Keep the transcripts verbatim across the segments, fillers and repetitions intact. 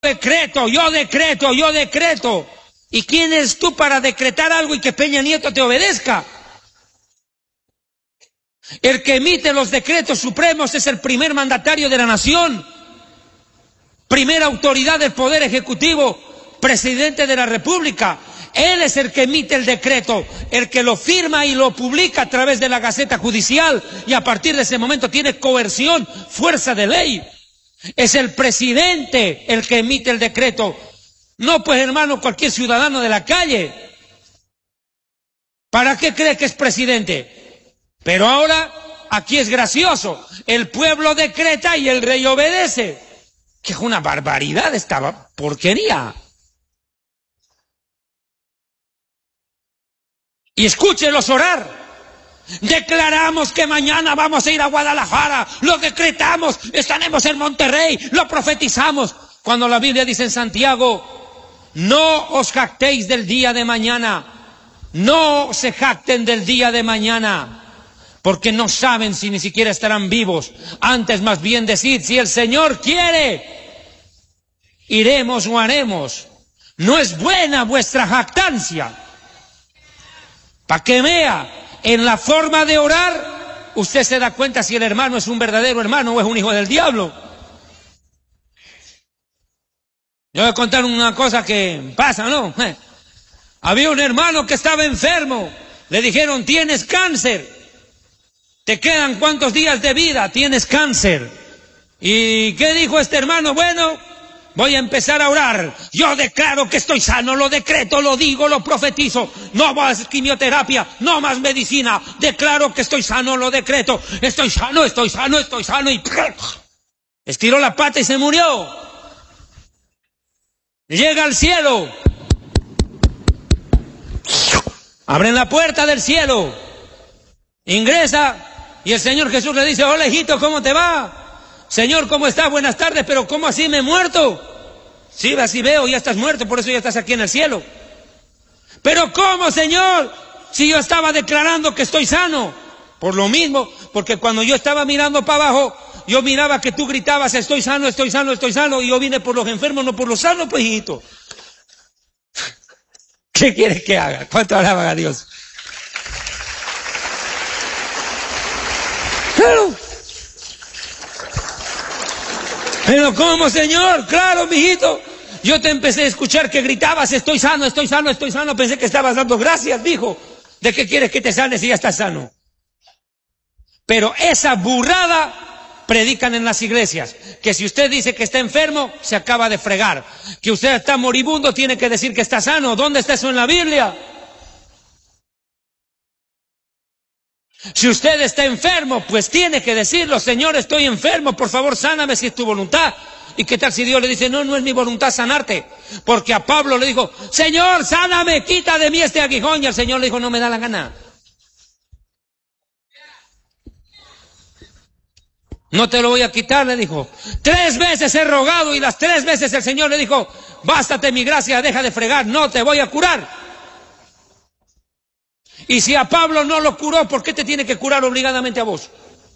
decreto, yo decreto, yo decreto. ¿Y quién eres tú para decretar algo y que Peña Nieto te obedezca? El que emite los decretos supremos es el primer mandatario de la nación, primera autoridad del Poder Ejecutivo, presidente de la República. Él es el que emite el decreto, el que lo firma y lo publica a través de la Gaceta Judicial, y a partir de ese momento tiene coerción, fuerza de ley. Es el presidente el que emite el decreto, no pues hermano cualquier ciudadano de la calle. ¿Para qué cree que es presidente? Pero ahora aquí es gracioso, el pueblo decreta y el rey obedece. Que es una barbaridad esta porquería. Y escúchelos orar. Declaramos que mañana vamos a ir a Guadalajara, lo decretamos, estaremos en Monterrey, lo profetizamos. Cuando la Biblia dice en Santiago, no os jactéis del día de mañana, no se jacten del día de mañana, porque no saben si ni siquiera estarán vivos. Antes más bien decid, si el Señor quiere, iremos o haremos. No es buena vuestra jactancia. Para que vea, en la forma de orar, usted se da cuenta si el hermano es un verdadero hermano o es un hijo del diablo. Yo voy a contar una cosa que pasa, ¿no? Eh. Había un hermano que estaba enfermo, le dijeron, tienes cáncer, te quedan cuántos días de vida, tienes cáncer. ¿Y qué dijo este hermano? Bueno, voy a empezar a orar. Yo declaro que estoy sano, lo decreto, lo digo, lo profetizo. No más quimioterapia, no más medicina. Declaro que estoy sano, lo decreto. Estoy sano, estoy sano, estoy sano. Y estiró la pata y se murió. Llega al cielo. Abren la puerta del cielo. Ingresa y el Señor Jesús le dice, hola hijito, ¿cómo te va? Señor, ¿cómo estás? Buenas tardes, pero ¿cómo así me he muerto? Sí, así veo, ya estás muerto, por eso ya estás aquí en el cielo. Pero ¿cómo, Señor? Si yo estaba declarando que estoy sano. Por lo mismo, porque cuando yo estaba mirando para abajo, yo miraba que tú gritabas, estoy sano, estoy sano, estoy sano, y yo vine por los enfermos, no por los sanos, pues hijito. ¿Qué quieres que haga? ¿Cuánto alaban a Dios? Claro. Pero ¿cómo, Señor? Claro, mijito. Yo te empecé a escuchar que gritabas, estoy sano, estoy sano, estoy sano. Pensé que estabas dando gracias, dijo. ¿De qué quieres que te sanes si ya estás sano? Pero esa burrada predican en las iglesias. Que si usted dice que está enfermo, se acaba de fregar. Que usted está moribundo, tiene que decir que está sano. ¿Dónde está eso en la Biblia? Si usted está enfermo, pues tiene que decirlo, Señor, estoy enfermo, por favor, sáname si es tu voluntad. ¿Y qué tal si Dios le dice, no, no es mi voluntad sanarte? Porque a Pablo le dijo, Señor, sáname, quita de mí este aguijón. Y el Señor le dijo, no me da la gana. No te lo voy a quitar, le dijo. Tres veces he rogado y las tres veces el Señor le dijo, bástate mi gracia, deja de fregar, no te voy a curar. Y si a Pablo no lo curó, ¿por qué te tiene que curar obligadamente a vos?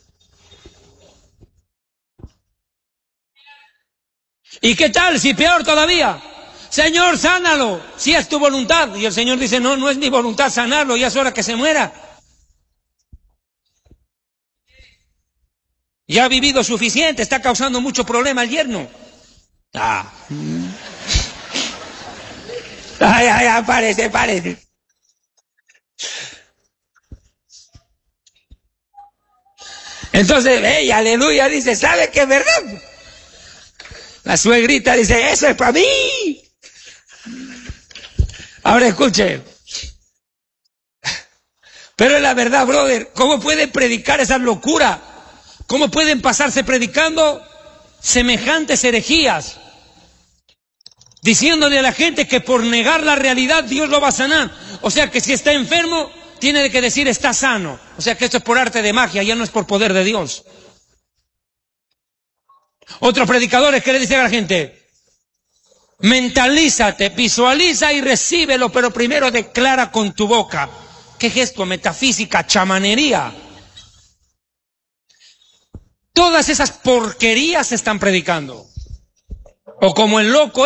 ¿Y qué tal si peor todavía? Señor, sánalo, si es tu voluntad. Y el Señor dice, no, no es mi voluntad sanarlo, ya es hora que se muera. Ya ha vivido suficiente, está causando mucho problema al yerno. Ah. Ay, ay, ay, párese, párese. Entonces, hey, aleluya, dice, ¿sabe qué es verdad? La suegrita dice, eso es para mí. Ahora escuche. Pero es la verdad, brother, ¿cómo pueden predicar esa locura? ¿Cómo pueden pasarse predicando semejantes herejías? Diciéndole a la gente que por negar la realidad Dios lo va a sanar. O sea que si está enfermo, tiene que decir está sano. O sea que esto es por arte de magia, ya no es por poder de Dios. Otros predicadores que le dicen a la gente, mentalízate, visualiza y recíbelo, pero primero declara con tu boca. ¿Qué es esto? Metafísica, chamanería. Todas esas porquerías se están predicando. O como el loco